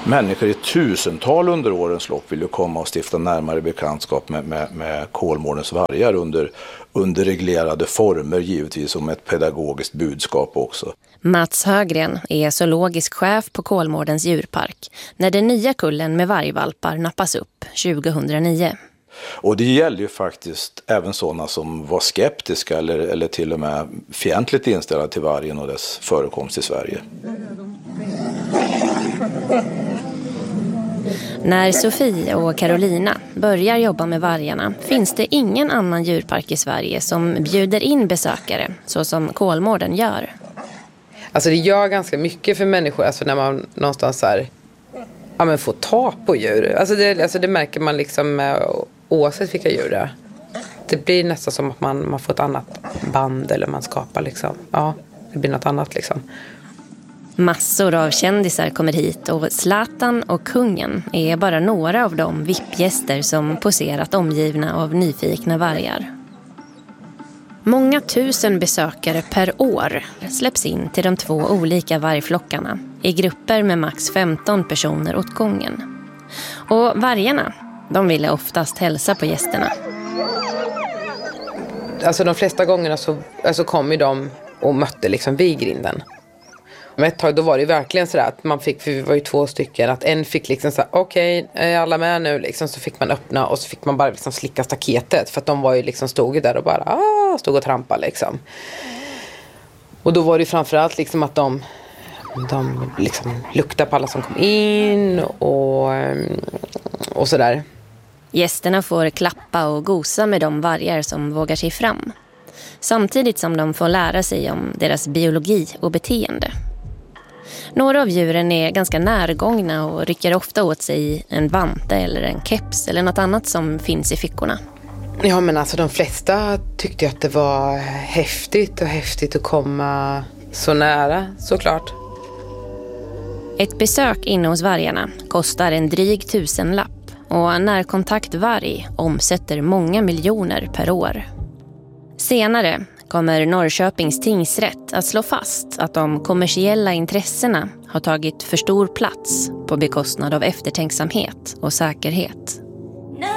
Människor i tusental under årens lopp vill ju komma och stifta närmare bekantskap med Kolmårdens vargar under reglerade former, givetvis som ett pedagogiskt budskap också. Mats Högren är zoologisk chef på Kolmårdens djurpark när den nya kullen med vargvalpar nappas upp 2009. Och det gäller ju faktiskt även sådana som var skeptiska eller till och med fientligt inställda till vargen och dess förekomst i Sverige. När Sofie och Carolina börjar jobba med vargarna finns det ingen annan djurpark i Sverige som bjuder in besökare så som Kolmården gör. Alltså det gör ganska mycket för människor, alltså när man någonstans så här, ja, men får ta på djur. Alltså det märker man liksom oavsett vilka djur det är. Det blir nästan som att man får ett annat band eller man skapar liksom. Ja, det blir något annat liksom. Massor av kändisar kommer hit och Zlatan och kungen är bara några av de VIP-gäster som poserat omgivna av nyfikna vargar. Många tusen besökare per år släpps in till de 2 olika vargflockarna i grupper med max 15 personer åt gången. Och vargarna, de ville oftast hälsa på gästerna. Alltså de flesta gångerna så kom ju de och mötte liksom vid grinden. Men ett tag då var det verkligen så att man fick, för vi var ju 2 stycken, att en fick liksom så här, okej, är alla med nu liksom, så fick man öppna och så fick man bara liksom slicka staketet för att de var ju liksom stod där och bara stod och trampade liksom. Och då var det framförallt liksom att de liksom luktade på alla som kom in och så där. Gästerna får klappa och gosa med de vargar som vågar sig fram. Samtidigt som de får lära sig om deras biologi och beteende. Några av djuren är ganska närgångna och rycker ofta åt sig en vante eller en keps eller något annat som finns i fickorna. Ja, men alltså de flesta tyckte att det var häftigt att komma så nära, såklart. Ett besök inne hos vargarna kostar en dryg 1000-lapp och närkontakt varg omsätter många miljoner per år. Senare kommer Norrköpings tingsrätt att slå fast att de kommersiella intressena har tagit för stor plats på bekostnad av eftertänksamhet och säkerhet.